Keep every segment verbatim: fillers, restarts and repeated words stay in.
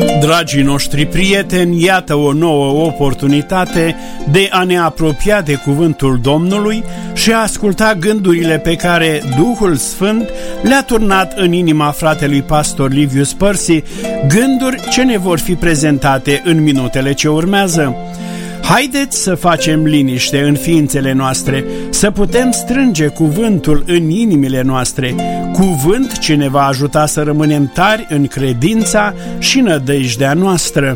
Dragii noștri prieteni, iată o nouă oportunitate de a ne apropia de cuvântul Domnului și a asculta gândurile pe care Duhul Sfânt le-a turnat în inima fratelui pastor Liviu Spărsi, gânduri ce ne vor fi prezentate în minutele ce urmează. Haideți să facem liniște în ființele noastre, să putem strânge cuvântul în inimile noastre, cuvânt ce ne va ajuta să rămânem tari în credința și nădejdea noastră.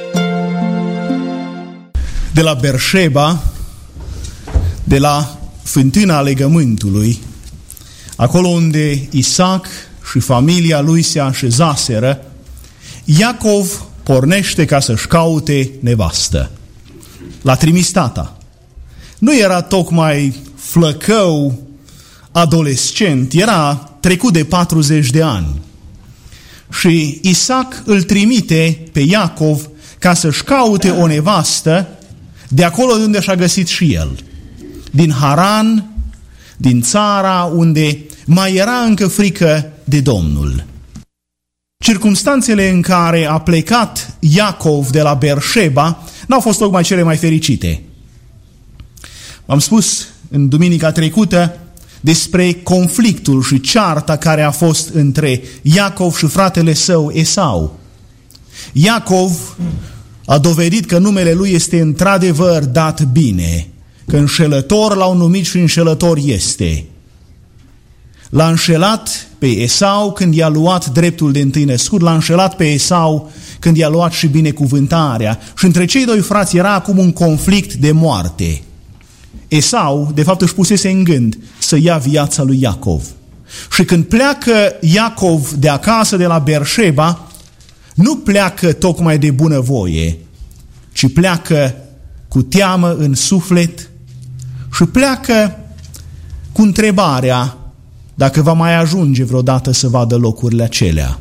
De la Berșeba, de la fântâna legământului, acolo unde Isaac și familia lui se așezaseră, Iacov pornește ca să-și caute nevastă. L-a trimis tata. Nu era tocmai flăcău adolescent, era trecut de patruzeci de ani. Și Isaac îl trimite pe Iacov ca să-și caute o nevastă de acolo de unde și-a găsit și el. Din Haran, din țara unde mai era încă frică de Domnul. Circumstanțele în care a plecat Iacov de la Berșeba n-au fost tocmai cele mai fericite. Am spus în duminica trecută despre conflictul și cearta care a fost între Iacov și fratele său Esau. Iacov a dovedit că numele lui este într-adevăr dat bine, că înșelător l-au numit și înșelător este. L-a înșelat pe Esau când i-a luat dreptul de întâi născut, l-a înșelat pe Esau când i-a luat și binecuvântarea. Și între cei doi frați era acum un conflict de moarte. Esau, de fapt, își pusese în gând să ia viața lui Iacov. Și când pleacă Iacov de acasă, de la Berșeba, nu pleacă tocmai de bunăvoie, ci pleacă cu teamă în suflet și pleacă cu întrebarea dacă va mai ajunge vreodată să vadă locurile acelea.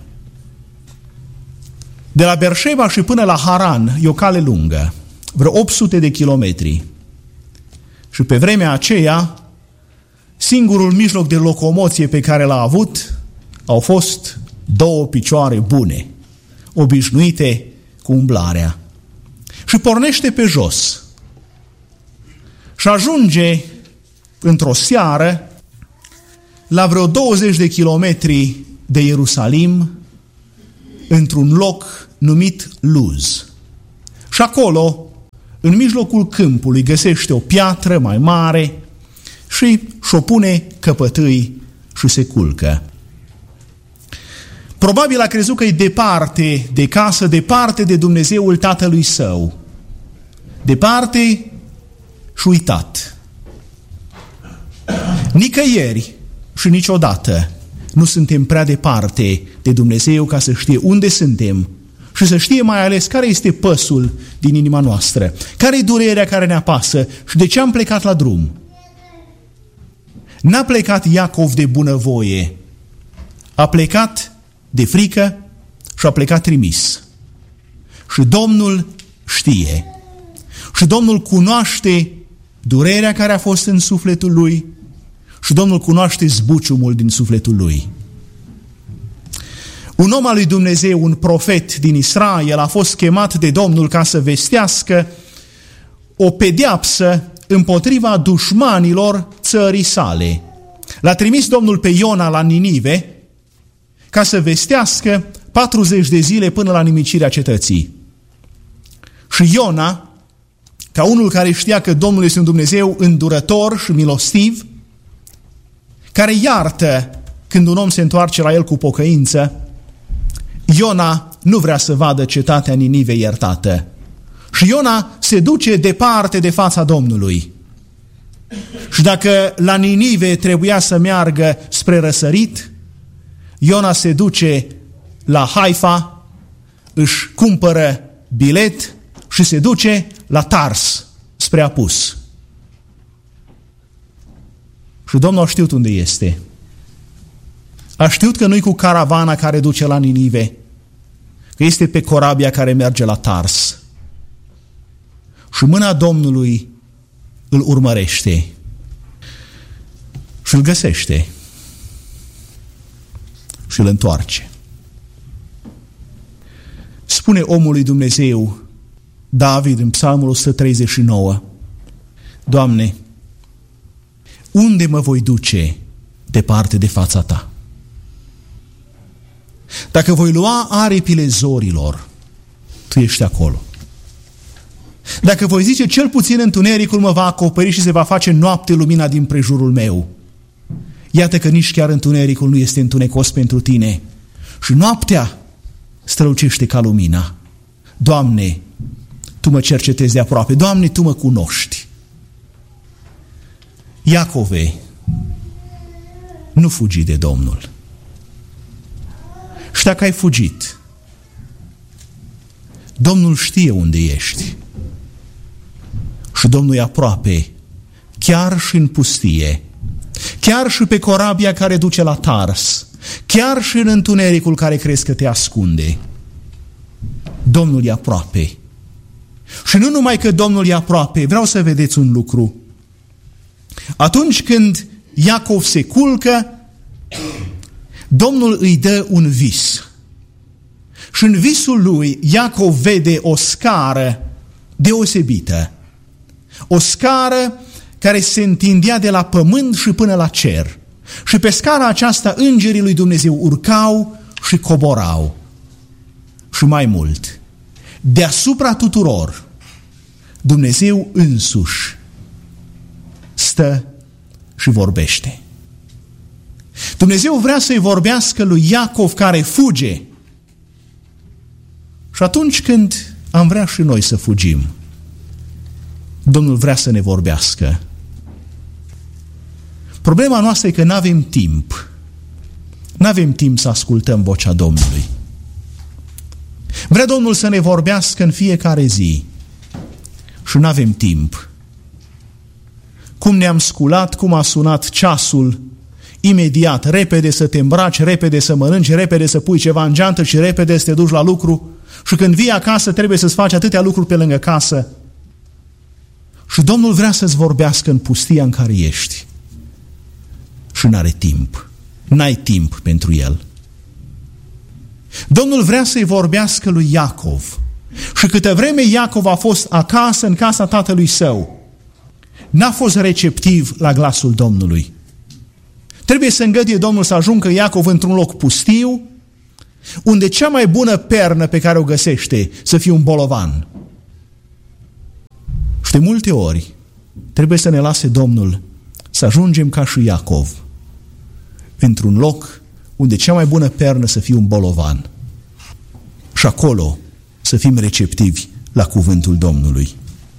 De la Berșeba și până la Haran e o cale lungă, vreo opt sute de kilometri. Și pe vremea aceea, singurul mijloc de locomoție pe care l-a avut au fost două picioare bune, obișnuite cu umblarea. Și pornește pe jos. Și ajunge într-o seară la vreo douăzeci de kilometri de Ierusalim, într-un loc numit Luz. Și acolo, în mijlocul câmpului, găsește o piatră mai mare și și-o pune căpătâi și se culcă. Probabil a crezut că e departe de casă, departe de Dumnezeul tatălui său. Departe și uitat. Nicăieri și niciodată nu suntem prea departe de Dumnezeu ca să știe unde suntem și să știe mai ales care este păsul din inima noastră, care e durerea care ne apasă și de ce am plecat la drum. N-a plecat Iacov de bunăvoie, a plecat de frică și a plecat trimis. Și Domnul știe. Și Domnul cunoaște durerea care a fost în sufletul lui și Domnul cunoaște zbuciumul din sufletul lui. Un om al lui Dumnezeu, un profet din Israel, a fost chemat de Domnul ca să vestească o pedeapsă împotriva dușmanilor țării sale. L-a trimis Domnul pe Iona la Ninive ca să vestească patruzeci de zile până la nimicirea cetății. Și Iona, ca unul care știa că Domnul este un Dumnezeu îndurător și milostiv, care iartă când un om se întoarce la el cu pocăință, Iona nu vrea să vadă cetatea Ninive iertată. Și Iona se duce departe de fața Domnului. Și dacă la Ninive trebuia să meargă spre răsărit, Iona se duce la Haifa, își cumpără bilet și se duce la Tars, spre Apus. Și Domnul a știut unde este. A știut că nu-i cu caravana care duce la Ninive, că este pe corabia care merge la Tars. Și mâna Domnului îl urmărește și îl găsește și îl întoarce. Spune omul lui Dumnezeu, David, în Psalmul o sută treizeci și nouă, Doamne, unde mă voi duce departe de fața Ta? Dacă voi lua aripile zorilor, Tu ești acolo. Dacă voi zice, cel puțin întunericul mă va acoperi și se va face noapte lumina din prejurul meu, iată că nici chiar întunericul nu este întunecos pentru Tine și noaptea strălucește ca lumina. Doamne, Tu mă cercetezi de aproape. Doamne, Tu mă cunoști. Iacove, nu fugi de Domnul. Și dacă ai fugit, Domnul știe unde ești. Și Domnul e aproape, chiar și în pustie, chiar și pe corabia care duce la Tars, chiar și în întunericul care crezi că te ascunde. Domnul e aproape. Și nu numai că Domnul e aproape, vreau să vedeți un lucru. Atunci când Iacov se culcă, Domnul îi dă un vis. Și în visul lui, Iacov vede o scară deosebită. O scară care se întindea de la pământ și până la cer. Și pe scara aceasta îngerii lui Dumnezeu urcau și coborau. Și mai mult, deasupra tuturor, Dumnezeu însuși stă și vorbește. Dumnezeu vrea să-i vorbească lui Iacov care fuge. Și atunci când am vrea și noi să fugim, Domnul vrea să ne vorbească. Problema noastră e că n-avem timp. N-avem timp să ascultăm vocea Domnului. Vrea Domnul să ne vorbească în fiecare zi și n-avem timp. Cum ne-am sculat, cum a sunat ceasul, imediat, repede să te îmbraci, repede să mănânci, repede să pui ceva în geantă și repede să te duci la lucru. Și când vii acasă trebuie să-ți faci atâtea lucruri pe lângă casă. Și Domnul vrea să-ți vorbească în pustia în care ești. Și n-are timp. N-ai timp pentru El. Domnul vrea să-i vorbească lui Iacov. Și câtă vreme Iacov a fost acasă în casa tatălui său, n-a fost receptiv la glasul Domnului. Trebuie să îngăduie Domnul să ajungă Iacov într-un loc pustiu, unde cea mai bună pernă pe care o găsește să fie un bolovan. Și de multe ori trebuie să ne lase Domnul să ajungem ca și Iacov într-un loc unde cea mai bună pernă să fie un bolovan. Și acolo să fim receptivi la cuvântul Domnului.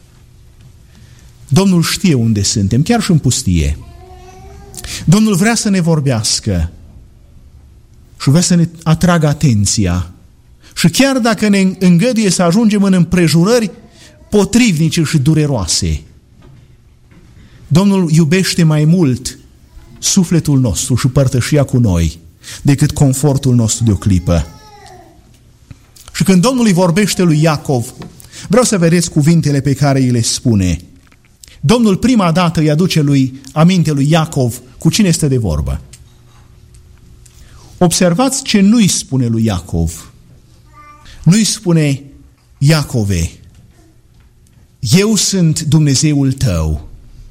Domnul știe unde suntem, chiar și în pustie. Domnul vrea să ne vorbească și vrea să ne atragă atenția. Și chiar dacă ne îngăduie să ajungem în împrejurări potrivnice și dureroase, Domnul iubește mai mult sufletul nostru și părtășia cu noi decât confortul nostru de o clipă. Și când Domnul îi vorbește lui Iacov, vreau să vedeți cuvintele pe care îi le spune. Domnul prima dată îi aduce lui aminte lui Iacov cu cine este de vorbă. Observați ce nu-i spune lui Iacov. Nu-i spune, Iacove, eu sunt Dumnezeul tău.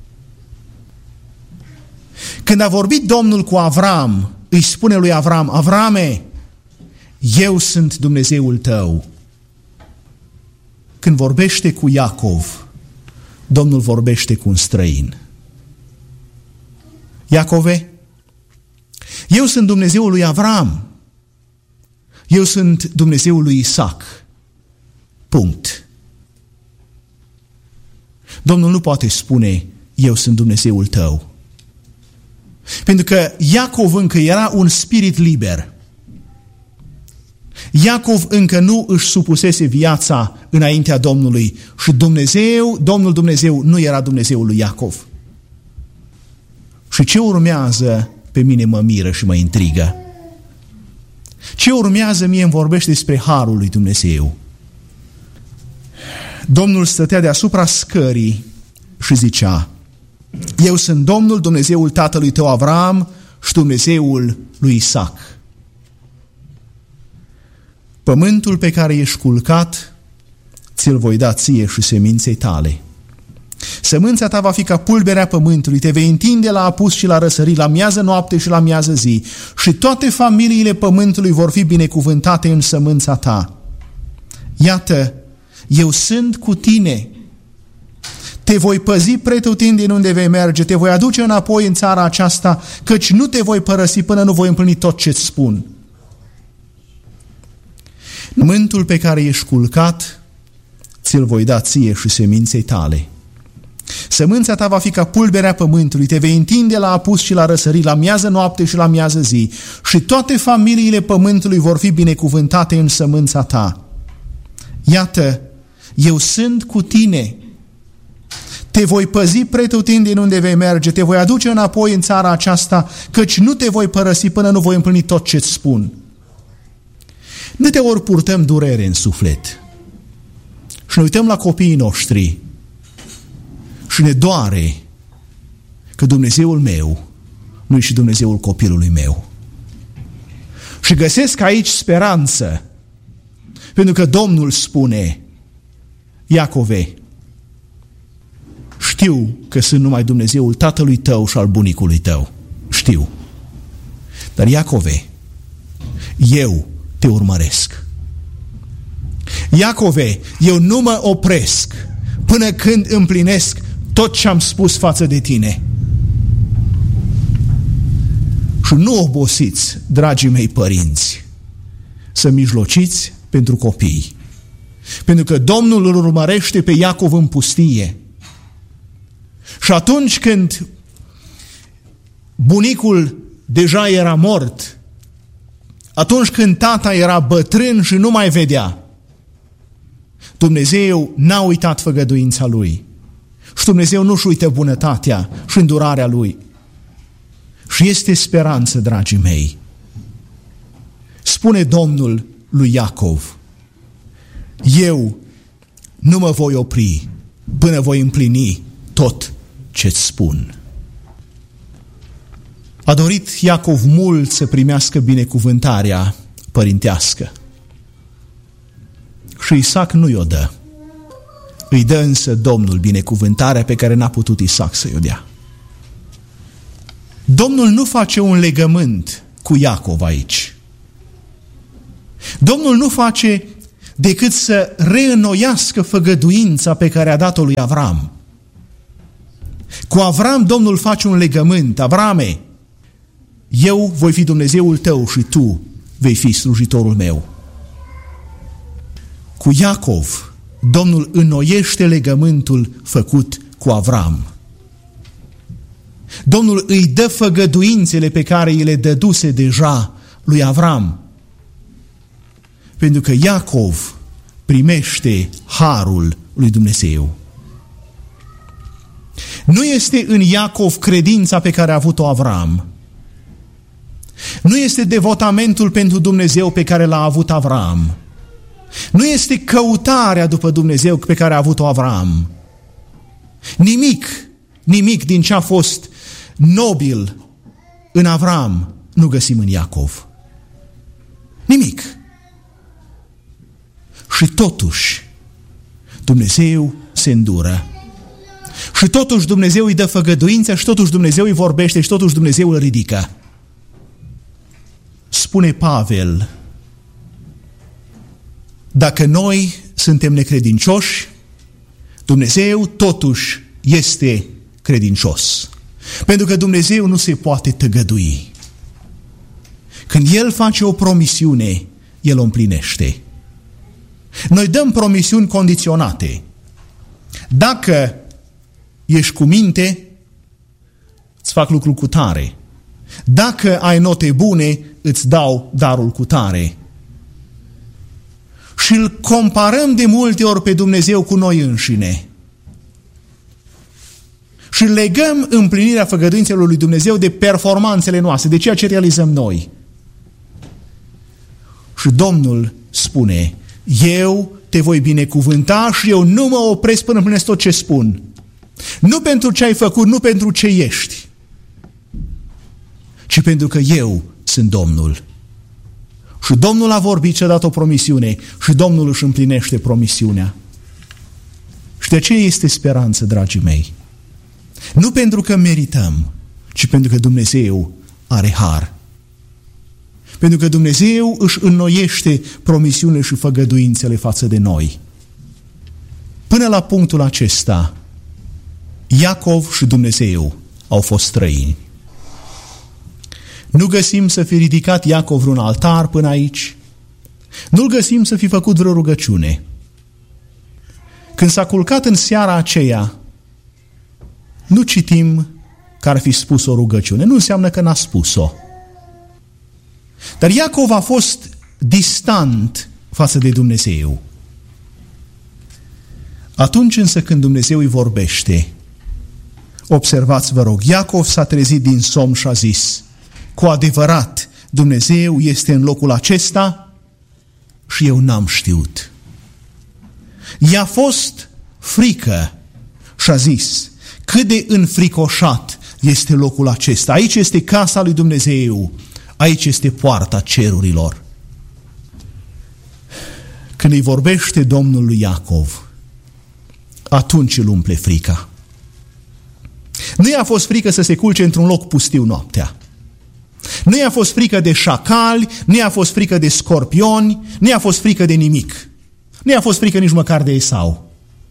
Când a vorbit Domnul cu Avram, îi spune lui Avram, Avrame, eu sunt Dumnezeul tău. Când vorbește cu Iacov, Domnul vorbește cu un străin. Iacove, eu sunt Dumnezeul lui Avram. Eu sunt Dumnezeul lui Isaac. Punct. Domnul nu poate spune, eu sunt Dumnezeul tău. Pentru că Iacov încă era un spirit liber. Iacov încă nu își supusese viața înaintea Domnului și Dumnezeu, Domnul Dumnezeu nu era Dumnezeul lui Iacov. Și ce urmează pe mine mă miră și mă intrigă. Ce urmează mie îmi vorbește despre harul lui Dumnezeu. Domnul stătea deasupra scării și zicea, eu sunt Domnul, Dumnezeul tatălui tău Avram și Dumnezeul lui Isaac. Pământul pe care ești culcat, ți-l voi da ție și seminței tale. Sămânța ta va fi ca pulberea pământului, te vei întinde la apus și la răsărit, la miază noapte și la miază zi, și toate familiile pământului vor fi binecuvântate în sămânța ta. Iată, eu sunt cu tine. Te voi păzi pretutindeni unde vei merge, te voi aduce înapoi în țara aceasta, căci nu te voi părăsi până nu voi împlini tot ce-ți spun. Pământul pe care ești culcat, ți-l voi da ție și seminței tale. Sămânța ta va fi ca pulberea pământului, te vei întinde la apus și la răsărit, la miază noapte și la miază zi, și toate familiile pământului vor fi binecuvântate în sămânța ta. Iată, eu sunt cu tine. Te voi păzi pretutindeni unde vei merge, te voi aduce înapoi în țara aceasta, căci nu te voi părăsi până nu voi împlini tot ce-ți spun. Nu te ori purtăm durere în suflet și ne uităm la copiii noștri și ne doare că Dumnezeul meu nu-i și Dumnezeul copilului meu. Și găsesc aici speranță, pentru că Domnul spune: Iacove, știu că sunt numai Dumnezeul tatălui tău și al bunicului tău. Știu. Dar Iacove, eu te urmăresc. Iacove, eu nu mă opresc până când împlinesc tot ce am spus față de tine. Și nu obosiți, dragii mei părinți, să mijlociți pentru copii. Pentru că Domnul îl urmărește pe Iacov în pustie. Și atunci când bunicul deja era mort, atunci când tata era bătrân și nu mai vedea, Dumnezeu n-a uitat făgăduința lui. Și Dumnezeu nu-și uită bunătatea și îndurarea lui. Și este speranță, dragii mei. Spune Domnul lui Iacov: eu nu mă voi opri până voi împlini tot ce-ți spun. A dorit Iacov mult să primească binecuvântarea părintească. Și Isaac nu i-o dă. Îi dă însă Domnul binecuvântarea pe care n-a putut Isaac să-i o dea. Domnul nu face un legământ cu Iacov aici. Domnul nu face decât să reînnoiască făgăduința pe care a dat-o lui Avram. Cu Avram Domnul face un legământ: Avrame, eu voi fi Dumnezeul tău și tu vei fi slujitorul meu. Cu Iacov Domnul înnoiește legământul făcut cu Avram. Domnul îi dă făgăduințele pe care îi le dăduse deja lui Avram. Pentru că Iacov primește harul lui Dumnezeu. Nu este în Iacov credința pe care a avut-o Avram. Nu este devotamentul pentru Dumnezeu pe care l-a avut Avram. Nu este căutarea după Dumnezeu pe care a avut-o Avram. Nimic, nimic din ce a fost nobil în Avram nu găsim în Iacov. Nimic. Și totuși Dumnezeu se îndură. Și totuși Dumnezeu îi dă făgăduință, și totuși Dumnezeu îi vorbește, și totuși Dumnezeu îl ridică. Spune Pavel: dacă noi suntem necredincioși, Dumnezeu totuși este credincios. Pentru că Dumnezeu nu se poate tăgădui. Când El face o promisiune, El o împlinește. Noi dăm promisiuni condiționate. Dacă ești cu minte, îți fac lucrul cu tare. Dacă ai note bune, îți dau darul cu tare. Și îl comparăm de multe ori pe Dumnezeu cu noi înșine. Și legăm împlinirea făgăduințelor lui Dumnezeu de performanțele noastre, de ceea ce realizăm noi. Și Domnul spune: eu te voi binecuvânta și eu nu mă opresc până împlinesc tot ce spun. Nu pentru ce ai făcut, nu pentru ce ești, ci pentru că eu sunt Domnul. Și Domnul a vorbit și a dat o promisiune și Domnul își împlinește promisiunea. Și de aceea este speranță, dragii mei. Nu pentru că merităm, ci pentru că Dumnezeu are har. Pentru că Dumnezeu își înnoiește promisiunile și făgăduințele față de noi. Până la punctul acesta, Iacov și Dumnezeu au fost străini. Nu găsim să fi ridicat Iacov vreun altar până aici. Nu-l găsim să fi făcut vreo rugăciune. Când s-a culcat în seara aceea, nu citim că ar fi spus o rugăciune. Nu înseamnă că n-a spus-o. Dar Iacov a fost distant față de Dumnezeu. Atunci însă când Dumnezeu îi vorbește, observați, vă rog, Iacov s-a trezit din somn și a zis: cu adevărat, Dumnezeu este în locul acesta și eu n-am știut. I-a fost frică și a zis: cât de înfricoșat este locul acesta. Aici este casa lui Dumnezeu, aici este poarta cerurilor. Când îi vorbește Domnul lui Iacov, atunci îl umple frica. Nu i-a fost frică să se culce într-un loc pustiu noaptea. Nu i-a fost frică de șacali, nu i-a fost frică de scorpioni, nu i-a fost frică de nimic. Nu i-a fost frică nici măcar de Esau.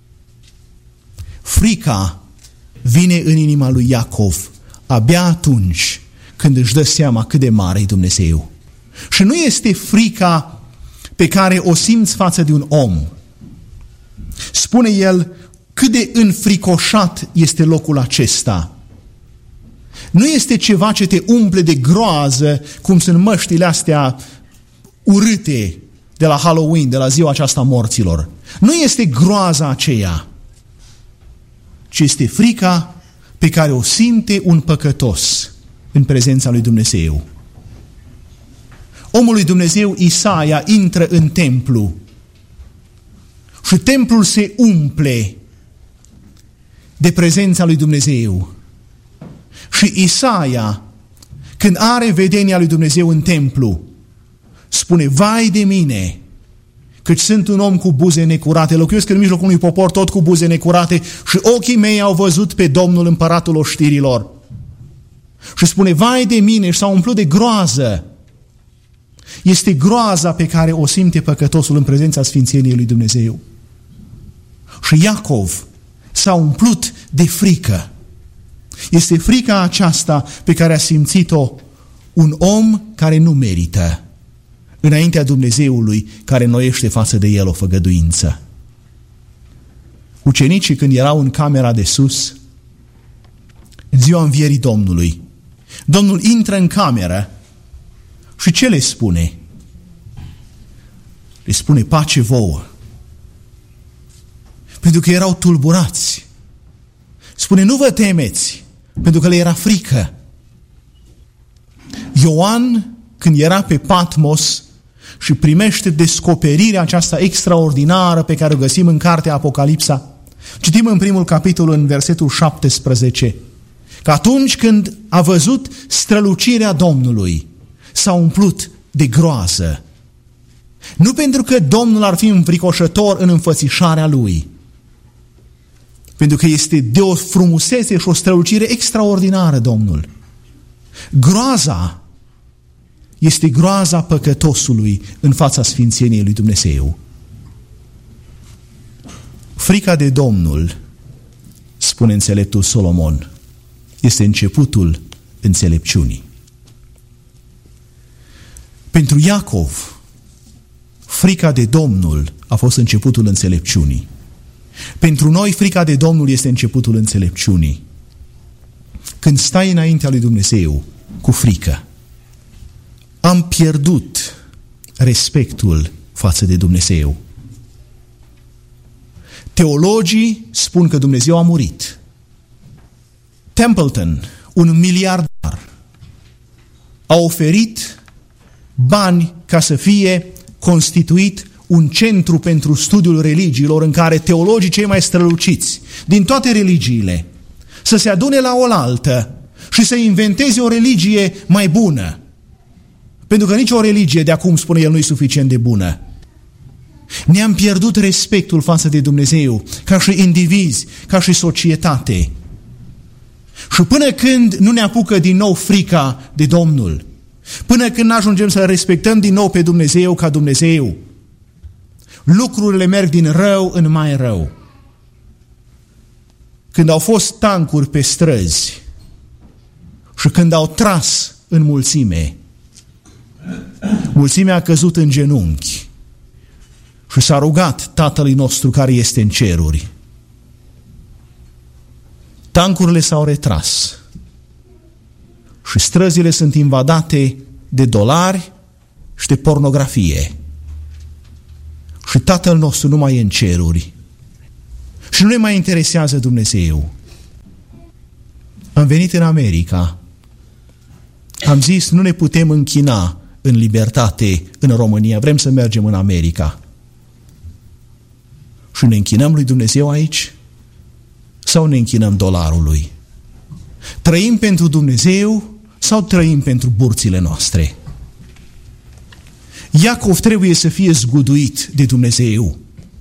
Frica vine în inima lui Iacov abia atunci când își dă seama cât de mare e Dumnezeu. Și nu este frica pe care o simți față de un om. Spune el: cât de înfricoșat este locul acesta. Nu este ceva ce te umple de groază, cum sunt măștile astea urâte de la Halloween, de la ziua aceasta morților. Nu este groaza aceea, ci este frica pe care o simte un păcătos în prezența lui Dumnezeu. Omul lui Dumnezeu Isaia intră în templu și templul se umple de prezența lui Dumnezeu. Și Isaia, când are vedenia lui Dumnezeu în templu, spune: vai de mine, căci sunt un om cu buze necurate, locuiesc în mijlocul unui popor tot cu buze necurate și ochii mei au văzut pe Domnul împăratul oștirilor. Și spune: vai de mine, și s-a umplut de groază. Este groaza pe care o simte păcătosul în prezența sfințeniei lui Dumnezeu. Și Iacov s-a umplut de frică. Este frica aceasta pe care a simțit-o un om care nu merită înaintea Dumnezeului care înnoiește față de el o făgăduință. Ucenicii, când erau în camera de sus, în ziua învierii Domnului, Domnul intră în cameră și ce le spune? Le spune: pace vouă. Pentru că erau tulburați. Spune: nu vă temeți, pentru că le era frică. Ioan, când era pe Patmos și primește descoperirea aceasta extraordinară pe care o găsim în cartea Apocalipsa, citim în primul capitol, în versetul șaptesprezece, că atunci când a văzut strălucirea Domnului, s-a umplut de groază. Nu pentru că Domnul ar fi înfricoșător în înfățișarea lui, pentru că este de o frumusețe și o strălucire extraordinară Domnul. Groaza este groaza păcătosului în fața sfințeniei lui Dumnezeu. Frica de Domnul, spune înțeleptul Solomon, este începutul înțelepciunii. Pentru Iacov, frica de Domnul a fost începutul înțelepciunii. Pentru noi, frica de Domnul este începutul înțelepciunii. Când stai înaintea lui Dumnezeu cu frică, am pierdut respectul față de Dumnezeu. Teologii spun că Dumnezeu a murit. Templeton, un miliardar, a oferit bani ca să fie constituit un centru pentru studiul religiilor în care teologii cei mai străluciți din toate religiile să se adune la oaltă și să inventeze o religie mai bună. Pentru că nicio religie de acum, spune el, nu e suficient de bună. Ne-am pierdut respectul față de Dumnezeu, ca și indivizi, ca și societate. Și până când nu ne apucă din nou frica de Domnul, până când ajungem să respectăm din nou pe Dumnezeu ca Dumnezeu, lucrurile merg din rău în mai rău. Când au fost tancuri pe străzi și când au tras în mulțime, mulțimea a căzut în genunchi și s-a rugat Tatălui nostru care este în ceruri. Tancurile s-au retras și străzile sunt invadate de dolari și de pornografie. Și Tatăl nostru nu mai e în ceruri și nu ne mai interesează Dumnezeu. Am venit în America, am zis nu ne putem închina în libertate în România, vrem să mergem în America. Și ne închinăm lui Dumnezeu aici? Sau ne închinăm dolarului? Trăim pentru Dumnezeu sau trăim pentru burțile noastre? Iacov trebuie să fie zguduit de Dumnezeu.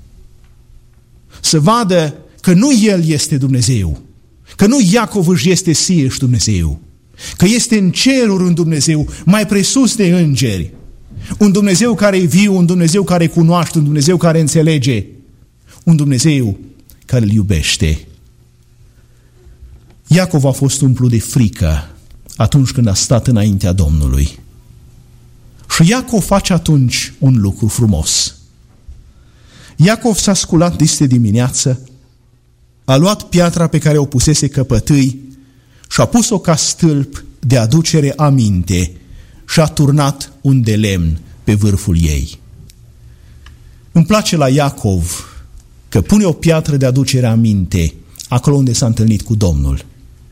Să vadă că nu el este Dumnezeu, că nu Iacov își este sieși Dumnezeu, că este în ceruri un Dumnezeu mai presus de îngeri, un Dumnezeu care e viu, un Dumnezeu care cunoaște, un Dumnezeu care înțelege, un Dumnezeu care îl iubește. Iacov a fost umplut de frică atunci când a stat înaintea Domnului. Și Iacov face atunci un lucru frumos. Iacov s-a sculat de dimineață, a luat piatra pe care o pusese căpătâi și a pus-o ca stâlp de aducere aminte și a turnat un de lemn pe vârful ei. Îmi place la Iacov că pune o piatră de aducere aminte acolo unde s-a întâlnit cu Domnul.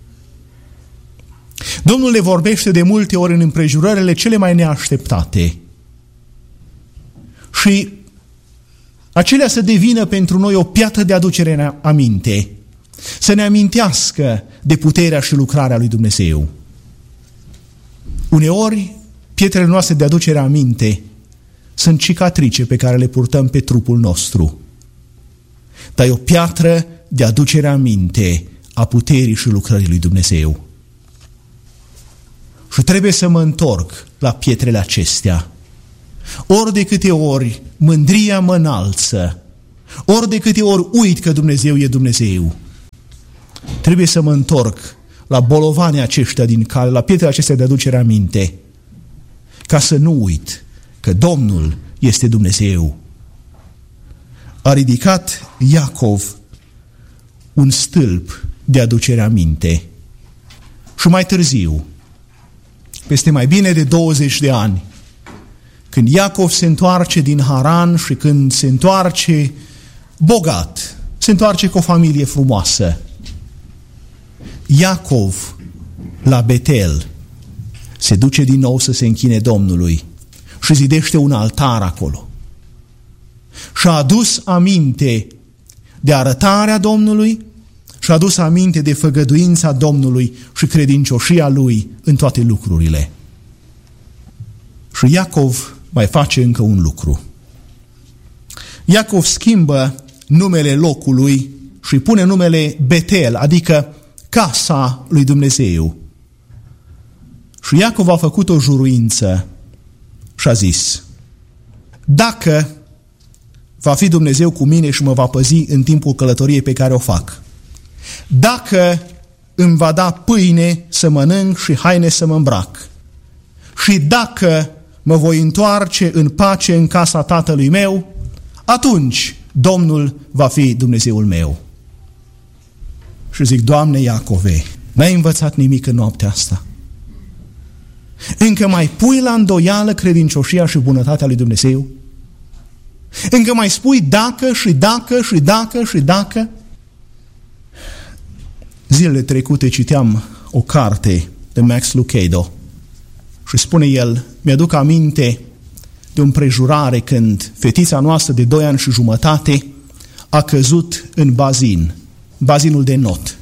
Domnul le vorbește de multe ori în împrejurările cele mai neașteptate. Și acelea să devină pentru noi o piatră de aducere în aminte, să ne amintească de puterea și lucrarea lui Dumnezeu. Uneori, pietrele noastre de aducere aminte sunt cicatrice pe care le purtăm pe trupul nostru. Dar e o piatră de aducere aminte a puterii și lucrării lui Dumnezeu. Și trebuie să mă întorc la pietrele acestea. Ori de câte ori mândria mă înalță, ori de câte ori uit că Dumnezeu e Dumnezeu, trebuie să mă întorc la bolovanii aceștia din cale, la pietrele acestea de aducere aminte, ca să nu uit că Domnul este Dumnezeu. A ridicat Iacov un stâlp de aducere aminte și mai târziu, peste mai bine de douăzeci de ani, când Iacov se întoarce din Haran și când se întoarce bogat, se întoarce cu o familie frumoasă, Iacov la Betel se duce din nou să se închine Domnului și zidește un altar acolo. Și a adus aminte de arătarea Domnului și a adus aminte de făgăduința Domnului și credincioșia Lui în toate lucrurile. Și Iacov mai face încă un lucru. Iacov schimbă numele locului și pune numele Betel, adică casa lui Dumnezeu. Și Iacov a făcut o juruință și a zis: dacă va fi Dumnezeu cu mine și mă va păzi în timpul călătoriei pe care o fac, dacă îmi va da pâine să mănânc și haine să mă îmbrac, și dacă mă voi întoarce în pace în casa tatălui meu, atunci Domnul va fi Dumnezeul meu. Și zic: Doamne Iacove, n-ai învățat nimic în noaptea asta? Încă mai pui la îndoială credincioșia și bunătatea lui Dumnezeu? Încă mai spui dacă și dacă și dacă și dacă? Zilele trecute citeam o carte de Max Lucado și spune el: mi-aduc aminte de o împrejurare când fetița noastră de doi ani și jumătate a căzut în bazin, bazinul de not.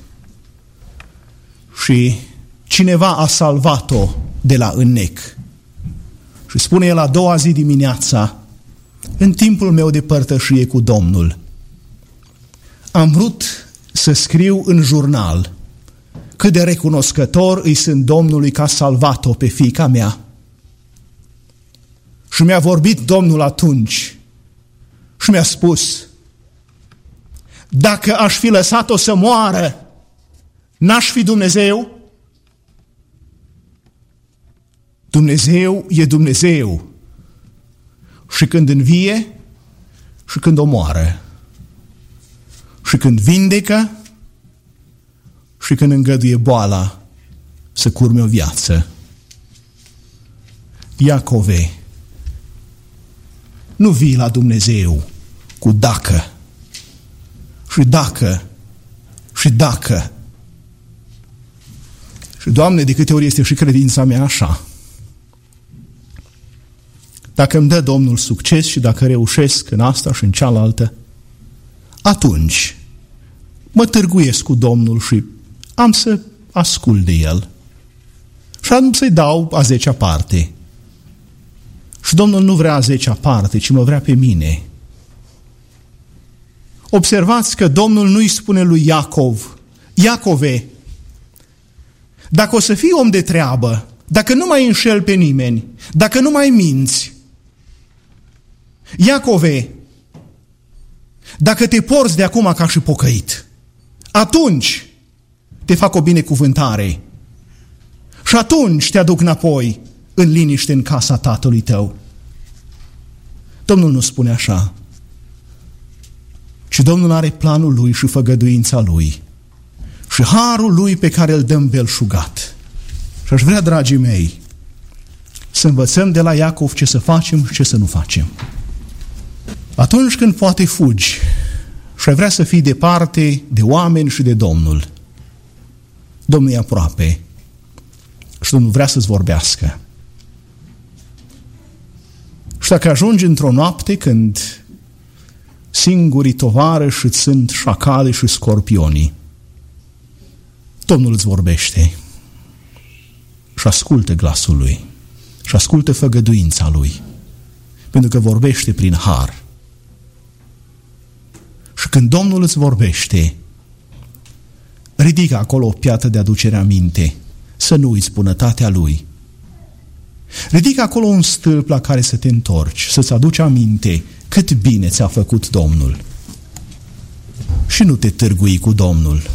Și cineva a salvat-o de la înnec. Și spune el a doua zi dimineața, în timpul meu de părtășie cu Domnul, am vrut să scriu în jurnal cât de recunoscător îi sunt Domnului că a salvat-o pe fiica mea. Și mi-a vorbit Domnul atunci și mi-a spus, dacă aș fi lăsat-o să moară, n-aș fi Dumnezeu? Dumnezeu e Dumnezeu. Și când învie, și când omoară. Și când vindecă, și când îngăduie boala să curme o viață. Iacove, nu vii la Dumnezeu cu dacă, și dacă, și dacă. Și, Doamne, de câte ori este și credința mea așa. Dacă îmi dă Domnul succes și dacă reușesc în asta și în cealaltă, atunci mă târguiesc cu Domnul și am să ascult de El și am să-i dau a zecea parte. Și Domnul nu vrea a zecea parte, ci mă vrea pe mine. Observați că Domnul nu îi spune lui Iacov, Iacove, dacă o să fii om de treabă, dacă nu mai înșel pe nimeni, dacă nu mai minți, Iacove, dacă te porți de acum ca și pocăit, atunci te fac o binecuvântare și atunci te aduc înapoi în liniște în casa tatălui tău. Domnul nu spune așa, ci Domnul are planul Lui și făgăduința Lui și harul Lui pe care îl dăm belșugat. Și aș vrea, dragii mei, să învățăm de la Iacov ce să facem și ce să nu facem. Atunci când poate fugi și ai vrea să fii departe de oameni și de Domnul, Domnul e aproape și Domnul vrea să-ți vorbească. Și dacă ajungi într-o noapte când singurii tovarăși îți sunt șacale și scorpionii, Domnul îți vorbește și ascultă glasul Lui și ascultă făgăduința Lui, pentru că vorbește prin har. Și când Domnul îți vorbește, ridică acolo o piatră de aducere aminte, să nu uiți bunătatea Lui. Ridică acolo un stâlp la care să te întorci, să-ți aduci aminte cât bine ți-a făcut Domnul. Și nu te târgui cu Domnul.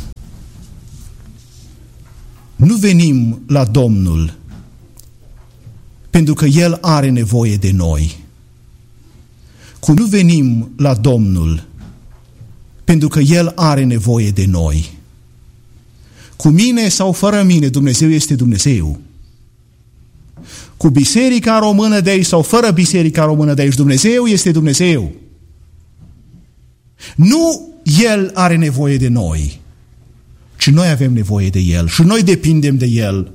Nu venim la Domnul pentru că El are nevoie de noi. Cum nu venim la Domnul pentru că El are nevoie de noi. Cu mine sau fără mine, Dumnezeu este Dumnezeu. Cu biserica română de aici sau fără biserica română de aici, Dumnezeu este Dumnezeu. Nu El are nevoie de noi, ci noi avem nevoie de El și noi depindem de El.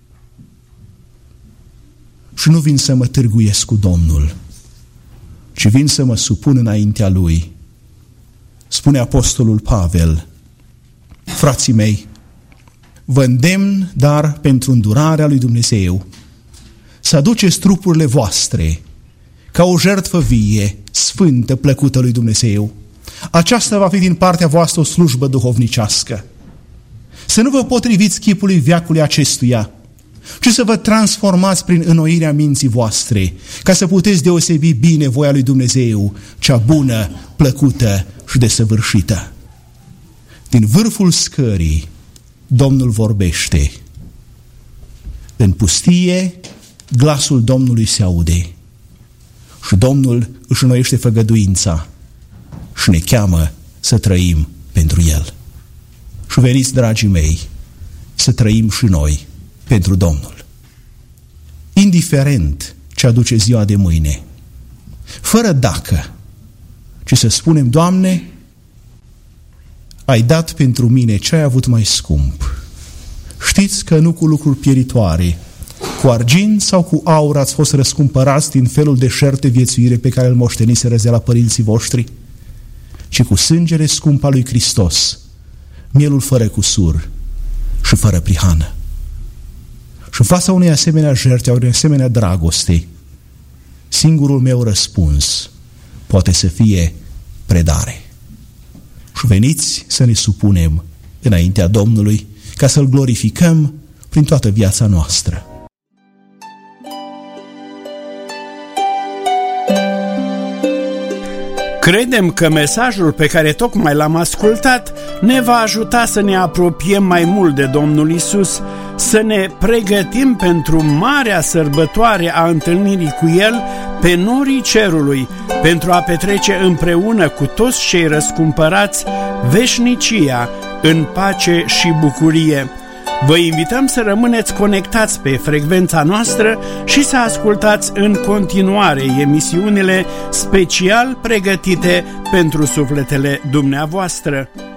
Și nu vin să mă târguiesc cu Domnul, ci vin să mă supun înaintea Lui. Spune Apostolul Pavel, frații mei, vă îndemn, dar pentru îndurarea lui Dumnezeu, să aduceți trupurile voastre ca o jertfă vie, sfântă, plăcută lui Dumnezeu. Aceasta va fi din partea voastră o slujbă duhovnicească. Să nu vă potriviți chipului veacului acestuia, ci să vă transformați prin înnoirea minții voastre, ca să puteți deosebi bine voia lui Dumnezeu, cea bună, plăcută și desăvârșită. Din vârful scării, Domnul vorbește. În pustie, glasul Domnului se aude și Domnul își înnoiește făgăduința și ne cheamă să trăim pentru El. Și veniți, dragii mei, să trăim și noi pentru Domnul. Indiferent ce aduce ziua de mâine, fără dacă, ci să spunem, Doamne, ai dat pentru mine ce ai avut mai scump. Știți că nu cu lucruri pieritoare, cu argint sau cu aur ați fost răscumpărați din felul de șerte viețuire pe care îl moșteniseră de la părinții voștri, ci cu sângele scump al lui Hristos, mielul fără cusur și fără prihană. Și în fața unei asemenea jertfe, unei asemenea dragoste, singurul meu răspuns poate să fie predare. Și veniți să ne supunem înaintea Domnului ca să-L glorificăm prin toată viața noastră. Credem că mesajul pe care tocmai l-am ascultat ne va ajuta să ne apropiem mai mult de Domnul Isus, să ne pregătim pentru marea sărbătoare a întâlnirii cu El pe norii cerului, pentru a petrece împreună cu toți cei răscumpărați veșnicia în pace și bucurie. Vă invităm să rămâneți conectați pe frecvența noastră și să ascultați în continuare emisiunile special pregătite pentru sufletele dumneavoastră.